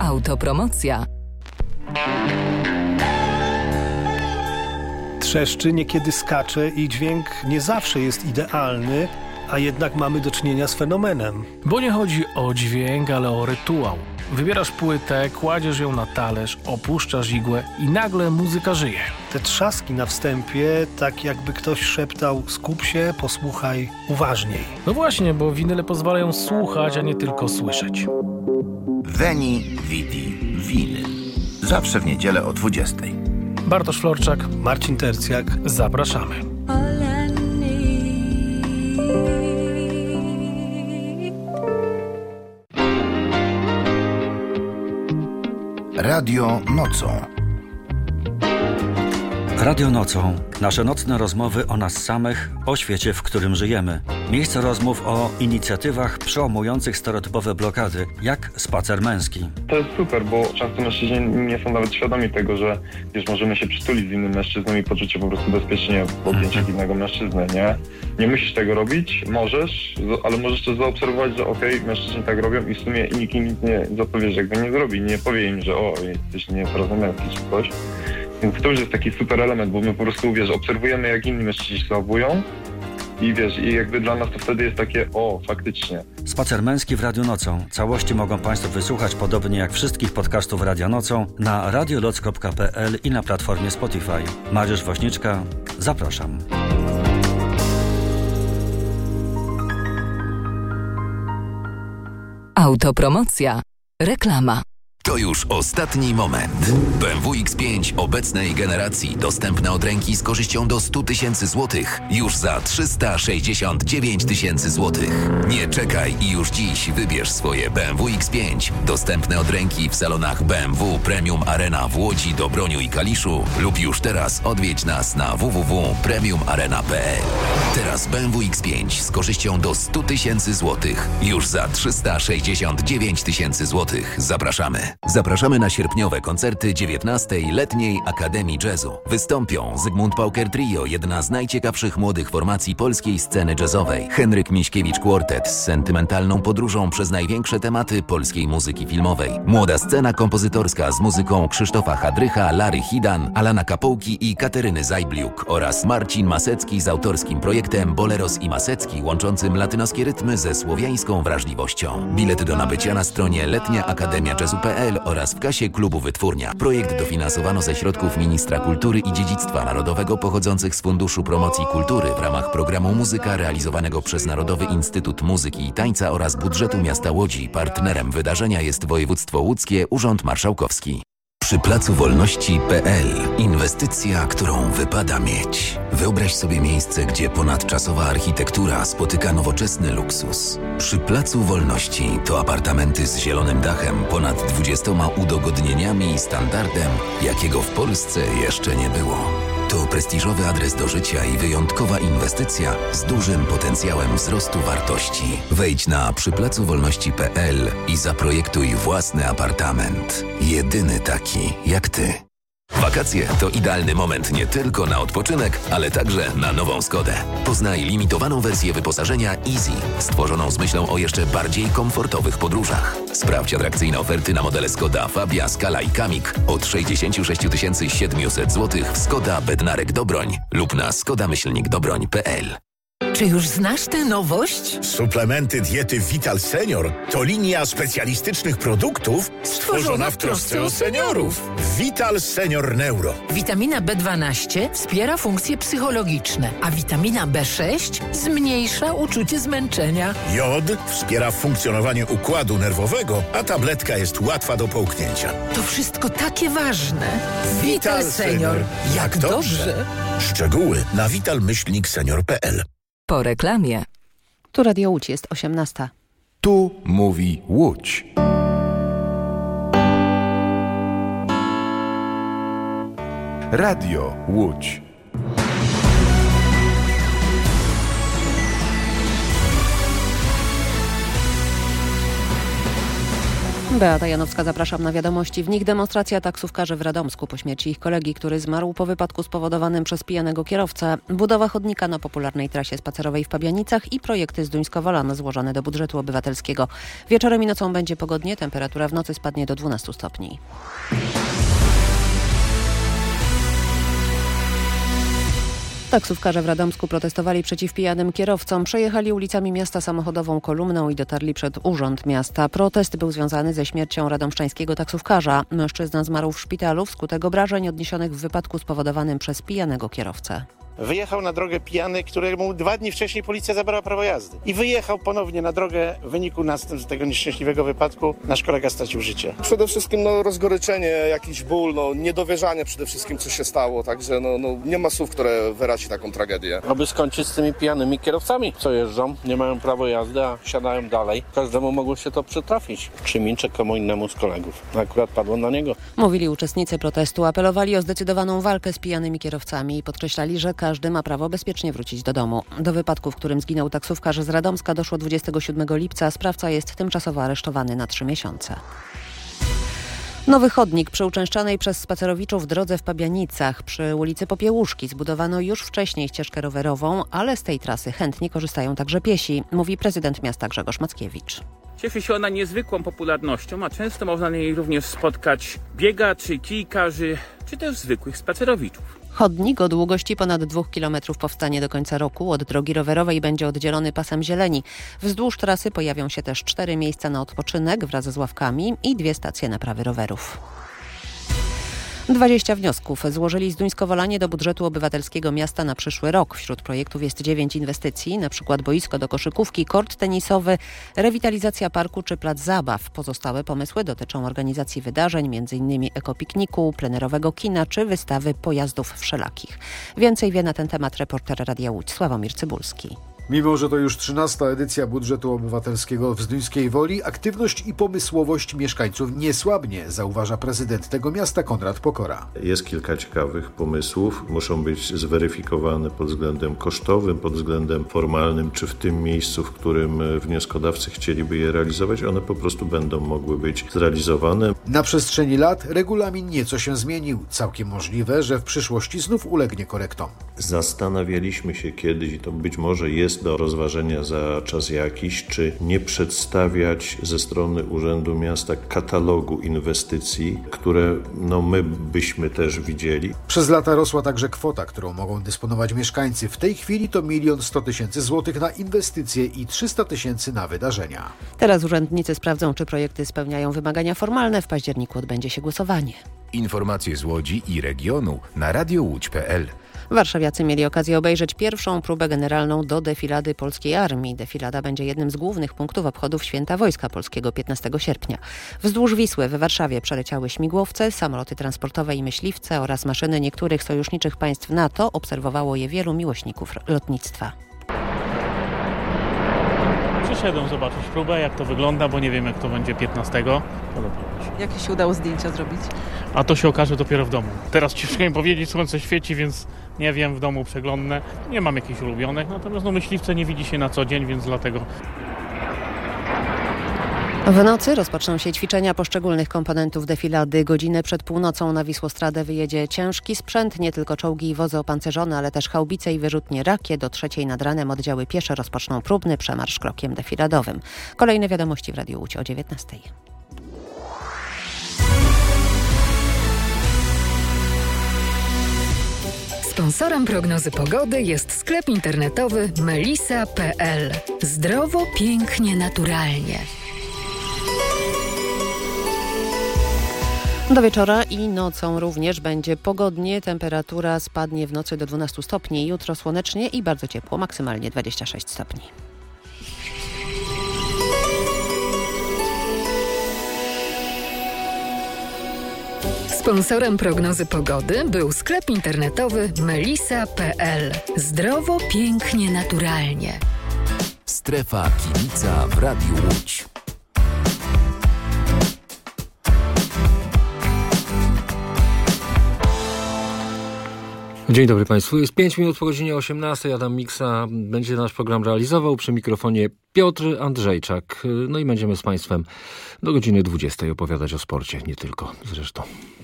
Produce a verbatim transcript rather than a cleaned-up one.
Autopromocja. Trzeszczy, niekiedy skacze i dźwięk nie zawsze jest idealny, a jednak mamy do czynienia z fenomenem. Bo nie chodzi o dźwięk, ale o rytuał. Wybierasz płytę, kładziesz ją na talerz, opuszczasz igłę i nagle muzyka żyje. Te trzaski na wstępie, tak jakby ktoś szeptał: skup się, posłuchaj uważniej. No właśnie, bo winyle pozwalają słuchać, a nie tylko słyszeć. Veni, Vidi, Winyl. Zawsze w niedzielę o dwudziestej. Bartosz Florczak, Marcin Tercjak. Zapraszamy. Radio nocą. Radio nocą. Nasze nocne rozmowy o nas samych, o świecie, w którym żyjemy. Miejsce rozmów o inicjatywach przełamujących stereotypowe blokady, jak spacer męski. To jest super, bo często mężczyźni nie są nawet świadomi tego, że wiesz, możemy się przytulić z innym mężczyzną i poczuć się po prostu bezpiecznie w objęciach mm-hmm. innego mężczyzny, nie? Nie musisz tego robić, możesz, ale możesz też zaobserwować, że okej, okay, mężczyźni tak robią i w sumie nikt im nie zapowie, że jakby nie zrobi, nie powie im, że o, jesteś nieporozumiałki czy coś. Więc to już jest taki super element, bo my po prostu, wiesz, obserwujemy, jak inni mężczyźni się zachowują i wiesz, i jakby dla nas to wtedy jest takie, o, faktycznie. Spacer męski w Radiu Nocą. Całości mogą Państwo wysłuchać, podobnie jak wszystkich podcastów Radia Nocą, na radioloc kropka p l i na platformie Spotify. Mariusz Woźniczka, zapraszam. Autopromocja. Reklama. To już ostatni moment. B M W X pięć obecnej generacji dostępne od ręki z korzyścią do sto tysięcy złotych już za trzysta sześćdziesiąt dziewięć tysięcy złotych. Nie czekaj i już dziś wybierz swoje B M W X pięć dostępne od ręki w salonach B M W Premium Arena w Łodzi, Dobroniu i Kaliszu lub już teraz odwiedź nas na w w w kropka premium arena kropka p l. Teraz B M W X pięć z korzyścią do sto tysięcy złotych już za trzysta sześćdziesiąt dziewięć tysięcy złotych. Zapraszamy. Zapraszamy na sierpniowe koncerty dziewiętnastej Letniej Akademii Jazzu. Wystąpią Zygmunt Pauker Trio, jedna z najciekawszych młodych formacji polskiej sceny jazzowej. Henryk Miśkiewicz Quartet z sentymentalną podróżą przez największe tematy polskiej muzyki filmowej. Młoda scena kompozytorska z muzyką Krzysztofa Hadrycha, Lary Hidan, Alana Kapołki i Kateryny Zajbliuk oraz Marcin Masecki z autorskim projektem Boleros i Masecki, łączącym latynoskie rytmy ze słowiańską wrażliwością. Bilety do nabycia na stronie letnia akademia jazzu kropka p l oraz w kasie klubu Wytwórnia. Projekt dofinansowano ze środków Ministra Kultury i Dziedzictwa Narodowego pochodzących z Funduszu Promocji Kultury w ramach programu Muzyka realizowanego przez Narodowy Instytut Muzyki i Tańca oraz budżetu miasta Łodzi. Partnerem wydarzenia jest województwo łódzkie, Urząd Marszałkowski. Przy Placu Wolności kropka p l. Inwestycja, którą wypada mieć. Wyobraź sobie miejsce, gdzie ponadczasowa architektura spotyka nowoczesny luksus. Przy Placu Wolności to apartamenty z zielonym dachem, ponad dwudziestoma udogodnieniami i standardem, jakiego w Polsce jeszcze nie było. To prestiżowy adres do życia i wyjątkowa inwestycja z dużym potencjałem wzrostu wartości. Wejdź na przy placu wolności kropka p l i zaprojektuj własny apartament. Jedyny taki jak ty. Wakacje to idealny moment nie tylko na odpoczynek, ale także na nową Skodę. Poznaj limitowaną wersję wyposażenia Easy, stworzoną z myślą o jeszcze bardziej komfortowych podróżach. Sprawdź atrakcyjne oferty na modele Skoda Fabia, Scala i Kamik od sześćdziesiąt sześć tysięcy siedemset złotych w Skoda Bednarek Dobroń lub na skoda myślnik dobroń kropka p l. Czy już znasz tę nowość? Suplementy diety Vital Senior to linia specjalistycznych produktów stworzona w trosce o seniorów. Vital Senior Neuro. Witamina B dwanaście wspiera funkcje psychologiczne, a witamina B sześć zmniejsza uczucie zmęczenia. Jod wspiera funkcjonowanie układu nerwowego, a tabletka jest łatwa do połknięcia. To wszystko takie ważne. Vital, Vital Senior. Jak, Jak dobrze. dobrze. Szczegóły na vital myślnik senior kropka p l. Po reklamie. Tu Radio Łódź, jest osiemnasta. Tu mówi Łódź. Radio Łódź. Beata Janowska, zapraszam na wiadomości. W nich demonstracja taksówkarzy w Radomsku po śmierci ich kolegi, który zmarł po wypadku spowodowanym przez pijanego kierowcę. Budowa chodnika na popularnej trasie spacerowej w Pabianicach i projekty z Duńska-Wolan złożone do budżetu obywatelskiego. Wieczorem i nocą będzie pogodnie, temperatura w nocy spadnie do dwunastu stopni. Taksówkarze w Radomsku protestowali przeciw pijanym kierowcom. Przejechali ulicami miasta samochodową kolumną i dotarli przed urząd miasta. Protest był związany ze śmiercią radomszczańskiego taksówkarza. Mężczyzna zmarł w szpitalu wskutek obrażeń odniesionych w wypadku spowodowanym przez pijanego kierowcę. Wyjechał na drogę pijany, któremu dwa dni wcześniej policja zabrała prawo jazdy. I wyjechał ponownie na drogę. W wyniku następstw tego nieszczęśliwego wypadku nasz kolega stracił życie. Przede wszystkim no, rozgoryczenie, jakiś ból, no, niedowierzanie przede wszystkim, co się stało. Także no, no, nie ma słów, które wyrazi taką tragedię. Aby skończyć z tymi pijanymi kierowcami, co jeżdżą, nie mają prawa jazdy, a siadają dalej. Każdemu mogło się to przytrafić. Czy mi, czy komu innemu z kolegów. Akurat padło na niego. Mówili uczestnicy protestu, apelowali o zdecydowaną walkę z pijanymi kierowcami i podkreślali, że każdy ma prawo bezpiecznie wrócić do domu. Do wypadku, w którym zginął taksówkarz z Radomska, doszło dwudziestego siódmego lipca. Sprawca jest tymczasowo aresztowany na trzy miesiące. Nowy chodnik przy uczęszczanej przez spacerowiczów drodze w Pabianicach przy ulicy Popiełuszki zbudowano już wcześniej ścieżkę rowerową, ale z tej trasy chętnie korzystają także piesi, mówi prezydent miasta Grzegorz Mackiewicz. Cieszy się ona niezwykłą popularnością, a często można na niej również spotkać biegaczy, kijkarzy, czy też zwykłych spacerowiczów. Chodnik o długości ponad dwóch kilometrów powstanie do końca roku. Od drogi rowerowej będzie oddzielony pasem zieleni. Wzdłuż trasy pojawią się też cztery miejsca na odpoczynek wraz z ławkami i dwie stacje naprawy rowerów. dwadzieścia wniosków złożyli z Duńsko-Wolanie do budżetu obywatelskiego miasta na przyszły rok. Wśród projektów jest dziewięć inwestycji, np. boisko do koszykówki, kort tenisowy, rewitalizacja parku czy plac zabaw. Pozostałe pomysły dotyczą organizacji wydarzeń, m.in. ekopikniku, plenerowego kina czy wystawy pojazdów wszelakich. Więcej wie na ten temat reporter Radia Łódź Sławomir Cybulski. Mimo że to już trzynasta edycja budżetu obywatelskiego w Zduńskiej Woli, aktywność i pomysłowość mieszkańców nie słabnie, zauważa prezydent tego miasta Konrad Pokora. Jest kilka ciekawych pomysłów, muszą być zweryfikowane pod względem kosztowym, pod względem formalnym, czy w tym miejscu, w którym wnioskodawcy chcieliby je realizować, one po prostu będą mogły być zrealizowane. Na przestrzeni lat regulamin nieco się zmienił. Całkiem możliwe, że w przyszłości znów ulegnie korektom. Zastanawialiśmy się kiedyś, i to być może jest do rozważenia za czas jakiś, czy nie przedstawiać ze strony Urzędu Miasta katalogu inwestycji, które no, my byśmy też widzieli. Przez lata rosła także kwota, którą mogą dysponować mieszkańcy. W tej chwili to milion sto tysięcy złotych na inwestycje i trzysta tysięcy na wydarzenia. Teraz urzędnicy sprawdzą, czy projekty spełniają wymagania formalne. W październiku odbędzie się głosowanie. Informacje z Łodzi i regionu na radio łódź kropka p l. Warszawiacy mieli okazję obejrzeć pierwszą próbę generalną do defilady polskiej armii. Defilada będzie jednym z głównych punktów obchodów Święta Wojska Polskiego piętnastego sierpnia. Wzdłuż Wisły w Warszawie przeleciały śmigłowce, samoloty transportowe i myśliwce oraz maszyny niektórych sojuszniczych państw NATO. Obserwowało je wielu miłośników lotnictwa. Przyszedłem zobaczyć próbę, jak to wygląda, bo nie wiem, jak to będzie piętnastego. Jakie się udało zdjęcia zrobić? A to się okaże dopiero w domu. Teraz ciężko mi powiedzieć, słońce świeci, więc nie wiem, w domu przeglądnę. Nie mam jakichś ulubionych, natomiast no, myśliwce nie widzi się na co dzień, więc dlatego... W nocy rozpoczną się ćwiczenia poszczególnych komponentów defilady. Godzinę przed północą na Wisłostradę wyjedzie ciężki sprzęt, nie tylko czołgi i wozy opancerzone, ale też haubice i wyrzutnie rakiet. Do trzeciej nad ranem oddziały piesze rozpoczną próbny przemarsz krokiem defiladowym. Kolejne wiadomości w Radiu Łódź o dziewiętnastej. Sponsorem prognozy pogody jest sklep internetowy melisa kropka p l. Zdrowo, pięknie, naturalnie. Do wieczora i nocą również będzie pogodnie. Temperatura spadnie w nocy do dwunastu stopni. Jutro słonecznie i bardzo ciepło, maksymalnie dwadzieścia sześć stopni. Sponsorem prognozy pogody był sklep internetowy melisa kropka p l. Zdrowo, pięknie, naturalnie. Strefa Kibica w Radiu Łódź. Dzień dobry Państwu. Jest pięć minut po godzinie osiemnastej. Adam Miksa będzie nasz program realizował. Przy mikrofonie Piotr Andrzejczak. No i będziemy z Państwem do godziny dwudziestej opowiadać o sporcie. Nie tylko zresztą.